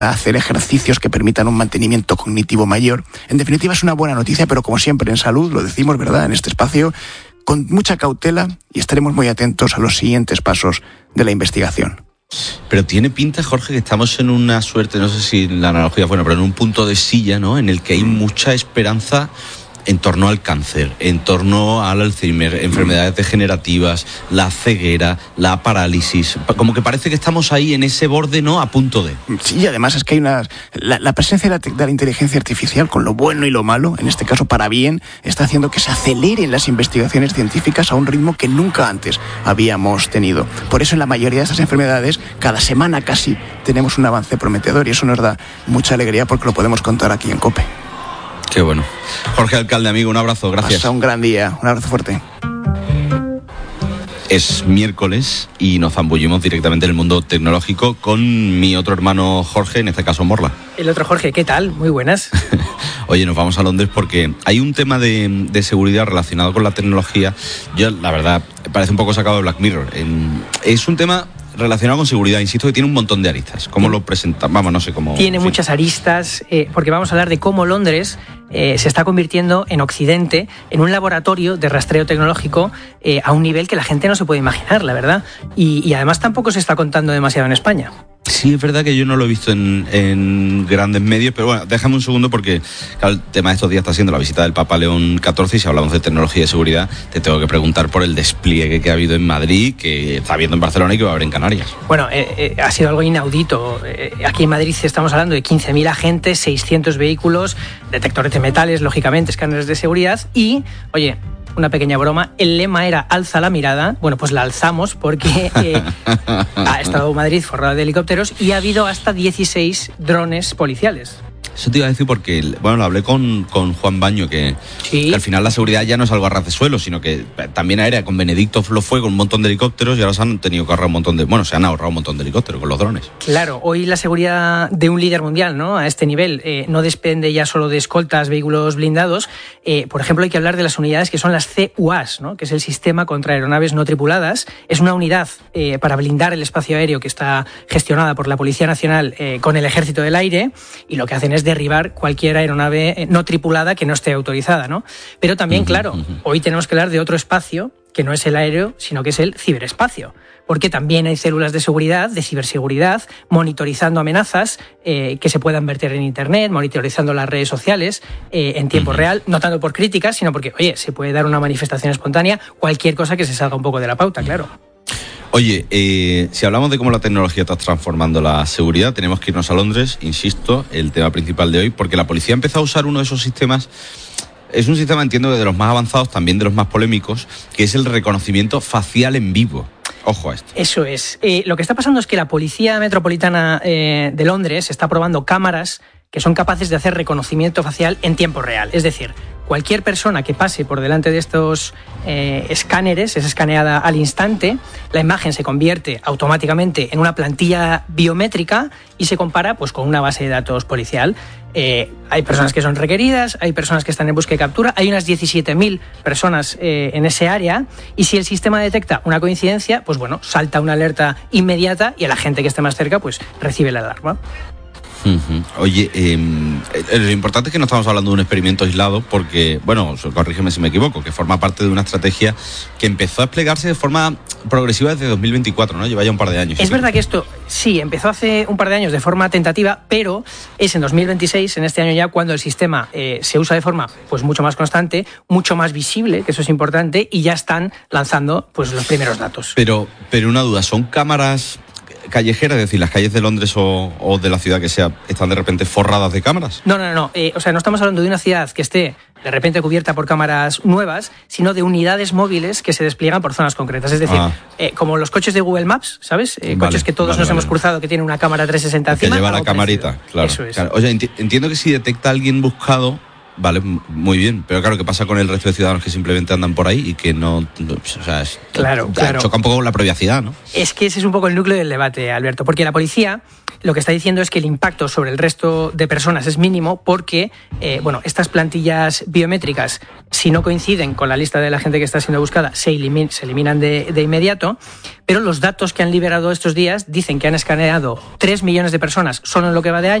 hacer ejercicios que permitan un mantenimiento cognitivo mayor. En definitiva, es una buena noticia, pero como siempre en salud, lo decimos, ¿verdad?, en este espacio, con mucha cautela, y estaremos muy atentos a los siguientes pasos de la investigación. Pero tiene pinta, Jorge, que estamos en una suerte, no sé si la analogía es buena, pero en un punto de silla, ¿no?, en el que hay mucha esperanza en torno al cáncer, en torno al Alzheimer, enfermedades degenerativas, la ceguera, la parálisis. Como que parece que estamos ahí en ese borde, ¿no?, a punto de. Sí, además es que hay la presencia de la inteligencia artificial, con lo bueno y lo malo, en este caso para bien, está haciendo que se aceleren las investigaciones científicas a un ritmo que nunca antes habíamos tenido. Por eso en la mayoría de estas enfermedades, cada semana casi tenemos un avance prometedor, y eso nos da mucha alegría porque lo podemos contar aquí en COPE. Qué bueno. Jorge Alcalde, amigo, un abrazo, gracias. Pasa un gran día, un abrazo fuerte. Es miércoles y nos zambullimos directamente en el mundo tecnológico con mi otro hermano Jorge, en este caso Morla. El otro Jorge, ¿qué tal? Muy buenas. Oye, nos vamos a Londres porque hay un tema de seguridad relacionado con la tecnología. Yo, la verdad, parece un poco sacado de Black Mirror. Es un tema relacionado con seguridad, insisto, que tiene un montón de aristas. ¿Cómo lo presentan? Vamos, no sé cómo. Tiene muchas aristas, porque vamos a hablar de cómo Londres se está convirtiendo en Occidente en un laboratorio de rastreo tecnológico a un nivel que la gente no se puede imaginar, la verdad. Y además tampoco se está contando demasiado en España. Sí, es verdad que yo no lo he visto en grandes medios, pero bueno, déjame un segundo porque claro, el tema de estos días está siendo la visita del Papa León XIV, y si hablamos de tecnología y seguridad, te tengo que preguntar por el despliegue que ha habido en Madrid, que está habiendo en Barcelona y que va a haber en Canarias. Bueno, ha sido algo inaudito. Aquí en Madrid estamos hablando de 15.000 agentes, 600 vehículos, detectores de metales, lógicamente, escáneres de seguridad y, oye, una pequeña broma, el lema era alza la mirada. Bueno, pues la alzamos porque ha estado Madrid forrado de helicópteros y ha habido hasta 16 drones policiales. Eso te iba a decir porque, bueno, lo hablé con Juan Baño, que al final la seguridad ya no es algo a ras de suelo, sino que también aérea. Con Benedicto lo fue con un montón de helicópteros y ahora se han tenido que ahorrar un montón se han ahorrado un montón de helicópteros con los drones. Claro, hoy la seguridad de un líder mundial, ¿no?, a este nivel, no depende ya solo de escoltas, vehículos blindados. Por ejemplo, hay que hablar de las unidades que son las CUAS, ¿no?, que es el Sistema contra Aeronaves No Tripuladas. Es una unidad para blindar el espacio aéreo que está gestionada por la Policía Nacional con el Ejército del Aire, y lo que hacen es derribar cualquier aeronave no tripulada que no esté autorizada, ¿no? Pero también, claro, hoy tenemos que hablar de otro espacio que no es el aéreo, sino que es el ciberespacio, porque también hay células de seguridad, de ciberseguridad, monitorizando amenazas que se puedan verter en Internet, monitorizando las redes sociales en tiempo real, no tanto por críticas, sino porque, oye, se puede dar una manifestación espontánea, cualquier cosa que se salga un poco de la pauta, claro. Oye, si hablamos de cómo la tecnología está transformando la seguridad, tenemos que irnos a Londres, insisto, el tema principal de hoy, porque la policía empezó a usar uno de esos sistemas. Es un sistema, entiendo, de los más avanzados, también de los más polémicos, que es el reconocimiento facial en vivo. Ojo a esto. Eso es. Lo que está pasando es que la Policía Metropolitana de Londres está probando cámaras que son capaces de hacer reconocimiento facial en tiempo real. Es decir, cualquier persona que pase por delante de estos escáneres es escaneada al instante, la imagen se convierte automáticamente en una plantilla biométrica y se compara pues, con una base de datos policial. Hay personas que son requeridas, hay personas que están en búsqueda y captura, hay unas 17.000 personas en ese área, y si el sistema detecta una coincidencia, pues bueno, salta una alerta inmediata y a la gente que esté más cerca pues recibe la alarma. Oye, lo importante es que no estamos hablando de un experimento aislado porque, bueno, corrígeme si me equivoco, que forma parte de una estrategia que empezó a desplegarse de forma progresiva desde 2024, ¿no? Lleva ya un par de años. Es verdad que esto, sí, empezó hace un par de años de forma tentativa, pero es en 2026, en este año ya, cuando el sistema se usa de forma pues mucho más constante, mucho más visible, que eso es importante, y ya están lanzando pues los primeros datos. Pero una duda, ¿son cámaras callejeras, es decir, las calles de Londres o de la ciudad que sea, están de repente forradas de cámaras? No. O sea, no estamos hablando de una ciudad que esté de repente cubierta por cámaras nuevas, sino de unidades móviles que se despliegan por zonas concretas. Es decir, como los coches de Google Maps, ¿sabes? Coches que todos nos hemos cruzado, que tienen una cámara 360 encima. Que lleva la camarita, claro. Eso es. Claro. Oye, entiendo que si detecta a alguien buscado, Vale, muy bien. Pero claro, ¿qué pasa con el resto de ciudadanos que simplemente andan por ahí y que no... O sea, claro. choca un poco con la privacidad, ¿no? Es que ese es un poco el núcleo del debate, Alberto, porque la policía lo que está diciendo es que el impacto sobre el resto de personas es mínimo porque, estas plantillas biométricas, si no coinciden con la lista de la gente que está siendo buscada, se eliminan de inmediato, pero los datos que han liberado estos días dicen que han escaneado 3 millones de personas solo en lo que va de año.